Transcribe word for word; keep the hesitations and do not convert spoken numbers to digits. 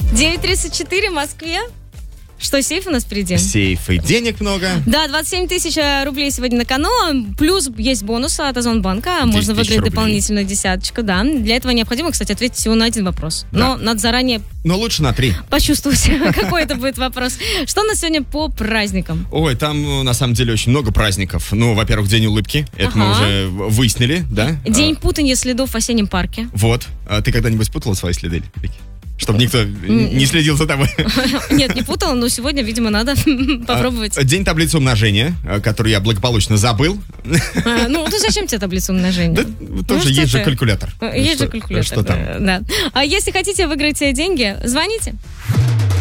девять тридцать четыре в Москве. Что, сейф у нас впереди? Сейф и денег много. Да, двадцать семь тысяч рублей сегодня на кону. Плюс есть бонусы от Озонбанка. Можно выиграть рублей. дополнительную десяточку, да. Для этого необходимо, кстати, ответить всего на один вопрос. Да. Но надо заранее... Но лучше на три. Почувствовать, какой это будет вопрос. Что у нас сегодня по праздникам? Ой, там на самом деле очень много праздников. Ну, во-первых, День улыбки. Это Ага. мы уже выяснили, да? День А, путания следов в осеннем парке. Вот. А ты когда-нибудь путала свои следы, Вики? Чтобы никто не следил за тобой. Нет, не путала, но сегодня, видимо, надо попробовать. День таблицы умножения, который я благополучно забыл. А, ну, ты зачем тебе таблица умножения? Да, тоже что есть же ты? калькулятор. Есть Что- же калькулятор. Что там? Да. А если хотите выиграть деньги, звоните.